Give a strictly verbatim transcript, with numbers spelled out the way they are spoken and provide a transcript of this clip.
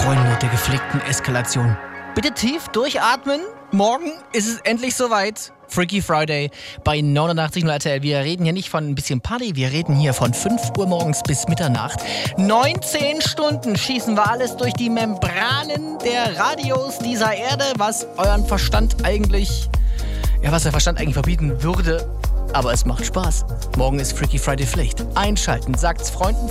Freunde der gepflegten Eskalation. Bitte tief durchatmen. Morgen ist es endlich soweit. Freaky Friday bei neunundachtzig Komma null R T L. Wir reden hier nicht von ein bisschen Party, wir reden hier von fünf Uhr morgens bis Mitternacht. neunzehn Stunden schießen wir alles durch die Membranen der Radios dieser Erde, was euren Verstand eigentlich, ja, was der Verstand eigentlich verbieten würde. Aber es macht Spaß. Morgen ist Freaky Friday Pflicht. Einschalten, sagt's Freunden.